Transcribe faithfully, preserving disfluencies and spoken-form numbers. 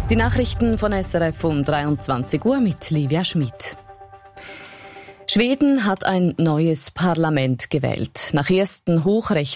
Die Nachrichten von S R F um dreiundzwanzig Uhr mit Livia Schmid. Schweden hat ein neues Parlament gewählt. Nach ersten Hochrecht